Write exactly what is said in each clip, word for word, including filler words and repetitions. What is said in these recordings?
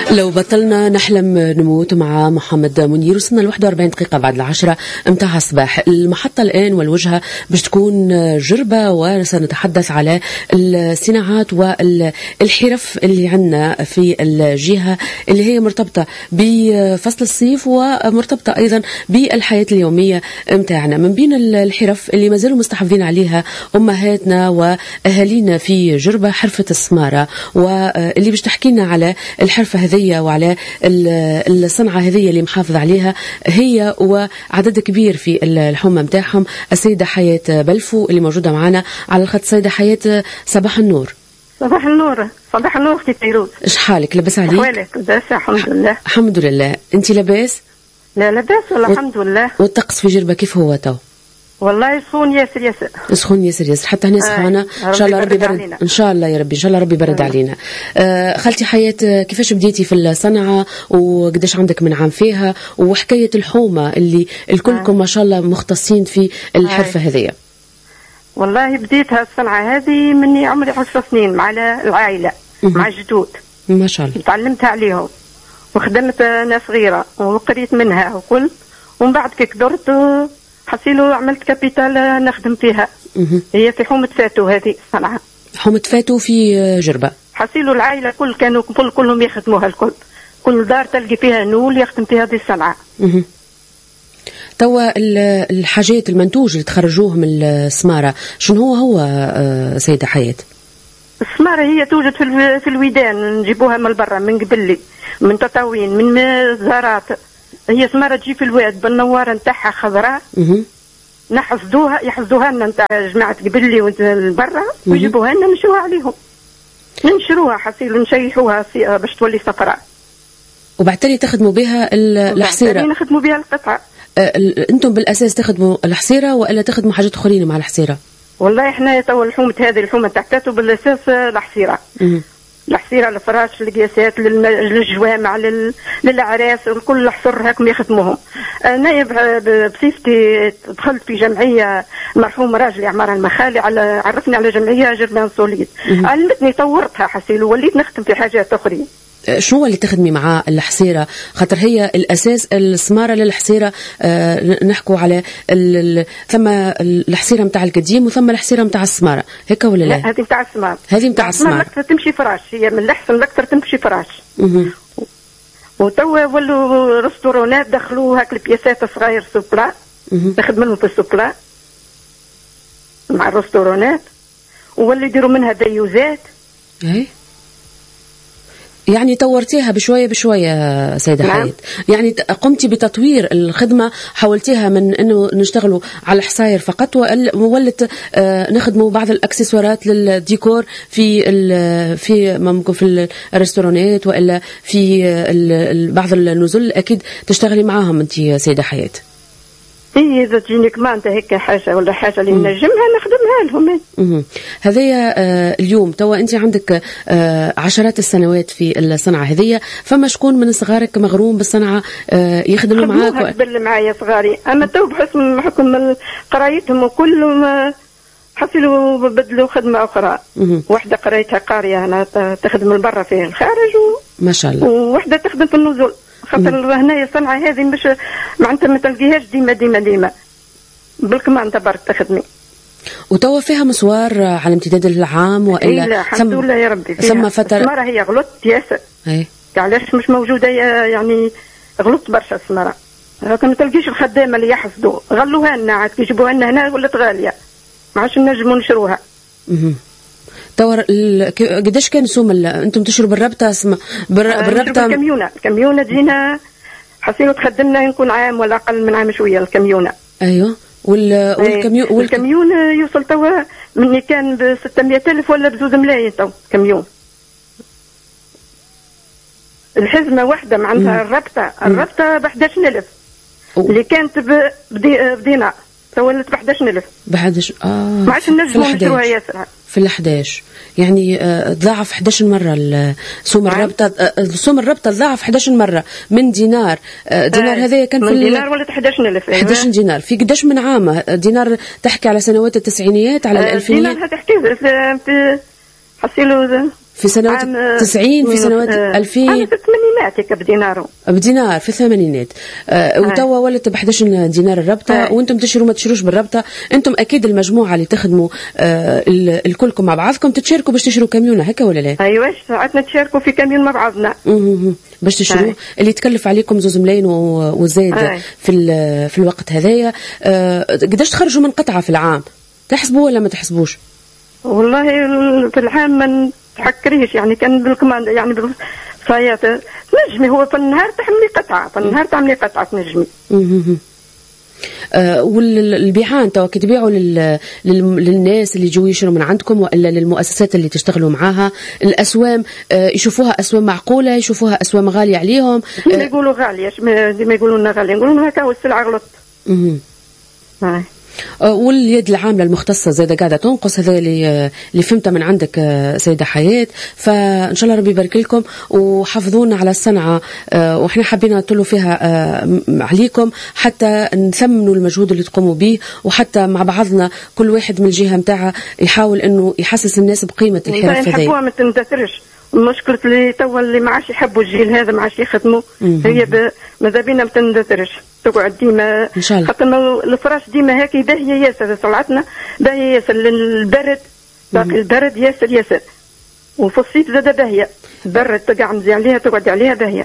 لو بطلنا نحلم نموت مع محمد منير. وصلنا ل واحد وأربعين دقيقة بعد العشرة متاع الصباح. المحطة الآن والوجهة باش تكون جربة، وسنتحدث على الصناعات والحرف اللي عندنا في الجهة اللي هي مرتبطة بفصل الصيف ومرتبطة أيضا بالحياة اليومية متاعنا. من بين الحرف اللي ما زالوا مستحافظين عليها أمهاتنا وأهالينا في جربة حرفة السمارة، واللي باش تحكي لنا على الحرفة هذية وعلى الصنعة هذية اللي محافظ عليها هي وعدد كبير في الحومة متاعهم السيدة حياة بلفو اللي موجودة معنا على الخط. سيدة حياة صباح النور. صباح النور. صباح النور في بيروت. ايش حالك؟ لاباس عليك؟ حوالك لاباس الحمد لله. الحمد لله. انت لاباس؟ لا لاباس والله الحمد لله. والطقس في جربة كيف هو تو؟ والله سخون ياسر ياسر. سخون ياسر ياسر حتى هنا سخانة. ان شاء الله ربي برد، ان شاء الله يا ربي ان شاء الله ربي برد علينا. آه خالتي حياة، كيفاش بديتي في الصنعة وقداش عندك من عام فيها، وحكاية الحومة اللي الكلكم ما شاء الله مختصين في الحرفة هذية؟ والله بديتها الصنعة هذه مني عمري عشر سنين مع العائلة مع الجدود ما شاء الله. تعلمتها عليهم وخدمت انا صغيرة وقريت منها وكل، ومن بعد كي كبرت حصيلو عملت كابيتال نخدم فيها. مه. هي في حومة فاتو هذه الصنعة. حومة فاتو في جربة. حصيلو العائلة كل كانوا كل كلهم يخدموها الكل، كل دار تلقي فيها نول يخدم فيها هذه الصنعة. مه. توا الحاجات المنتوج اللي تخرجوه من السمارة شنو هو هو سيدة حياة؟ السمارة هي توجد في في الويدان، نجيبوها من برا من قبلي من تطاوين من زارات. هي سمارة تجي في الواد بالنوارة نتاعها خضراء. نحصدوها يحصدوها لنا نتاع جماعة قبلي والبرا ويجيبوها لنا نشروها عليهم، ننشروها حصيل نشيحوها باش تولي صفراء، وبعتلي تخدموا بها الحصيرة. نخدموا بها القطعة. انتم بالاساس تخدموا الحصيرة ولا تخدموا حاجات اخرين مع الحصيرة؟ والله احنا تو الحومة هذه الحومة تحتاتو بالاساس الحصيرة. الحصيرة الفراش القياسات للجوامع لل... للأعراس الكل الحصر هاكم يخدموهم. أنا بصيفتي دخلت في جمعية مرحوم راجلي عمار المخالي، على عرفني على جمعية جربان سوليد، علمتني طورتها حسيل ووليت نخدم في حاجات أخرى. شنو اللي تخدمي مع الحصيرة؟ خاطر هي الأساس السمارة للحصيرة. آه نحكوا على ثم الحصيرة متاع القديم وثم الحصيرة متاع السمارة، هيك ولا لا؟ لا هذه متاع السمارة. هذه متاع السمارة أكثر تمشي فراش، هي من الأحسن أكثر تمشي فراش. وتوا ولوا رستورونات دخلوا هاك البياسات الصغير سوبلا، نخدم منهم في السوبلا مع الرستورونات، وولوا يديروا منها ديوزات. اي يعني طورتيها بشوية بشوية سيدة نعم. حياة، يعني قمتي بتطوير الخدمة، حولتيها من أنه نشتغلوا على حصاير فقط وولت آه نخدموا بعض الأكسسوارات للديكور في في ممكن في الريستورانات وإلا في بعض النزل أكيد تشتغلي معاهم أنت سيدة حياة. إيه إذا تجيني كمان أنت هيك حاجة ولا حاجة اللي نجمها نخدمها لهم. امم هذيا آه اليوم توا أنت عندك آه عشرات السنوات في الصنعة هذيا، فما شكون من صغارك مغروم بالصنعة آه يخدموا معاك؟ خدموها قبل معايا صغاري، أما تو بحكم حكم قرايتهم وكلهم حصلوا بدلوا خدمة أخرى. مم. واحدة قرايتها قارية أنا تخدم من برا في الخارج و... ما شاء الله، وواحدة تخدم في النزول. خاطر هنايا الصنعة هذه مش معناتها ما تلقيهاش ديما ديما ديما بالكمان تبارك تخدمي. وتوا فيها مسوار على امتداد العام وإلا؟ إيه لا الحمد لله يا ربي. ثم فترة السمارة هي غلطت ياسر. اي علاش مش موجودة يعني غلطت برشا السمارة. لكن ما تلقيش الخدامة اللي يحصدوا غلوها لنا عاد يجيبوها لنا هنا ولات غالية ما عادش نجموا نشروها. اها توا قداش كان سوم انتم تشربوا بالربطة اسمها بالربطة؟ الكميونة الكميونة تجينا حسينا تخدمنا يكون عام ولا أقل من عام شوية الكميونة. أيوة وال والكميون والكميون يوصل توا مني كان ب ستمية ألف ولا بزوز ملايين تو كميون. الحزمة واحدة معناتها الربطة الربطة ب أحد عشر ألف اللي كانت بدينار تو ولات ب أحد عشر ألف. ب أحد عشر اه ما عادش نجموا نشروها ياسر في ال أحد عشر، يعني ضاعف أحد عشر مرة سوم الربطة. سوم الربطة ضاعف أحد عشر مرة من دينار. دينار آه. هذا كان في دينار ولا أحد عشر ألف. أحد عشر دينار في قداش من عامه؟ دينار تحكي على سنوات التسعينيات على آه الألفينيات. دينار تحكي في حصيله في سنوات تسعين في سنوات ألفين عام في الثمانينات هيك بدينار بدينار في الثمانينات. آه وتوا ولت ب إحدى عشر دينار الربطه. آه. وانتم تشتروا ما تشتروش بالربطه. انتم اكيد المجموعه اللي تخدموا آه الكلكم مع بعضكم تتشاركوا باش تشتروا كاميونه هكا ولا لا؟ ايوه ساعات نتشاركوا في كاميون مع بعضنا باش تشتروه اللي يتكلف عليكم زوز ملايين وزايد في في الوقت هذايا. آه قداش تخرجوا من قطعه في العام؟ تحسبوا ولا ما تحسبوش؟ والله في العام ما تحكريش يعني كان بالكمان يعني بالصيات نجمي هو في النهار تحملي قطعه في النهار تعملي قطعه نجمي. آه والبيعان توا كتبيعوا لل... لل... للناس اللي يجوا يشروا من عندكم ولا للمؤسسات اللي تشتغلوا معاها؟ الاسوام آه يشوفوها اسوام معقوله يشوفوها اسوام غاليه عليهم؟ آه ما يقولوا غاليه ديما يقولوا لنا غاليه نقولوا لهم هكا والسلعه غلط. اها واليد العامله المختصه زاده قاعده تنقص. هذا اللي اللي فهمته من عندك سيده حياه. فان شاء الله ربي يبارك لكم وحافظونا على الصنعه. واحنا حابين نطلوا فيها عليكم حتى نثمنوا المجهود اللي تقوموا به وحتى مع بعضنا كل واحد من الجهه نتاعها يحاول انه يحسس الناس بقيمه الحرف هذه. نحبوها ما تندثرش. المشكلة اللي توا اللي ما عادش يحبوا الجيل هذا ما عادش يخدموا هي ب... ماذا بينا ما تندثرش تقعد ديما ان شاء الله. خاطر الفراش ديما هيك باهيه ياسر طلعتنا باهيه ياسر للبرد باقي البرد ياسر ياسر وفي الصيف زاد باهيه برد تقعد مزيان عليها تقعد عليها باهيه.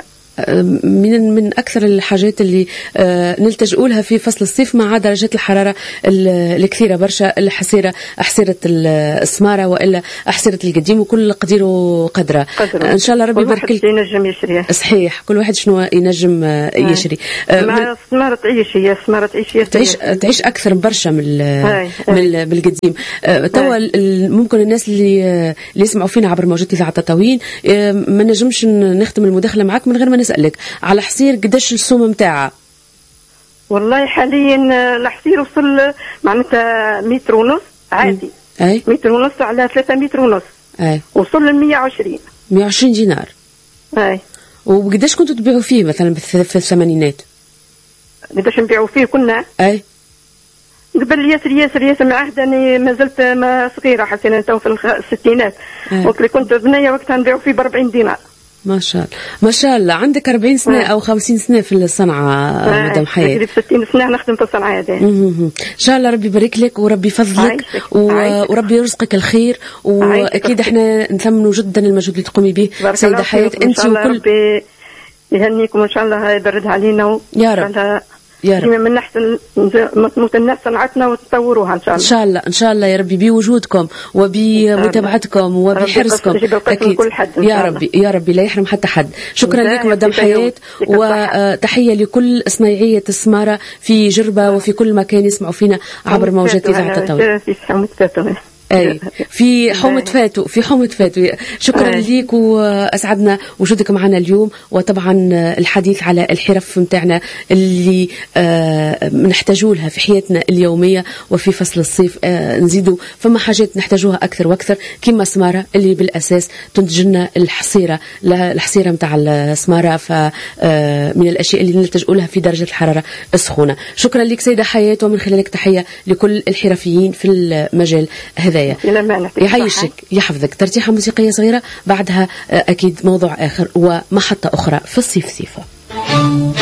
من من اكثر الحاجات اللي نلتجئوا لها في فصل الصيف مع درجات الحراره الكثيره برشا الحصيره احصيره السماره والا احصيره القديم وكل قدير وقدره. ان شاء الله ربي يبارك لك. ينجم يشري صحيح كل واحد شنو ينجم يشري. مع السماره تعيش هي السماره تعيش هي تعيش تعيش اكثر برشا من من بالقديم. توا ممكن الناس اللي اللي يسمعوا فينا عبر موجات اذاعه تطاوين ما نجمش نختم المداخله معك من غير ما نسألك على حصير قداش السوم متاعها؟ والله حاليا الحصير وصل معناتها متر ونص عادي. اي متر ونص على ثلاثة متر ونص. اي وصل ل مية وعشرين مية وعشرين دينار. اي وقداش كنتوا تبيعوا فيه مثلا في الثمانينات؟ قداش نبيعوا فيه كنا؟ اي قبل ياسر ياسر ياسر مع عهدني ما زلت ما صغيره حسنا تو في الستينات. وقت اللي كنت بنيه وقتها نبيعوا فيه ب أربعين دينار. ما شاء الله ما شاء الله. عندك أربعين سنة أو خمسين سنة في الصنعة مدام حياة. في ستين سنة نخدم في الصنعة هذه. إن شاء الله ربي يبارك لك وربي يفضلك وربي يرزقك الخير. وأكيد إحنا نثمنوا جدا المجهود اللي تقومي به سيدة حياة أنت وكل. ربي يهنيكم إن شاء الله يبرد علينا يا رب يا رب. من نحسن نموت الناس صنعتنا وتطوروها ان شاء الله. ان شاء الله ان شاء الله يا ربي بوجودكم وبمتابعتكم وبحرصكم اكيد يا ربي يا ربي لا يحرم حتى حد. شكرا لك مدام حياة وتحيه لكل صنايعيه السماره في جربه وفي كل مكان يسمعوا فينا عبر موجات اذاعه تطاوين. اي في حومة فاتو في حومة فاتو. شكرا ليك واسعدنا وجودك معنا اليوم وطبعا الحديث على الحرف متاعنا اللي آه نحتاجوا لها في حياتنا اليوميه وفي فصل الصيف آه نزيدوا فما حاجات نحتاجوها اكثر واكثر كيما السماره اللي بالاساس تنتج لنا الحصيره الحصيره نتاع السماره فمن آه الاشياء اللي نلتجئوا لها في درجه الحراره السخونه. شكرا لك سيده حياة ومن خلالك تحيه لكل الحرفيين في المجال هذا. يعيشك يحفظك. ترتيحة موسيقية صغيرة بعدها أكيد موضوع آخر ومحطة أخرى في الصيف صيفة.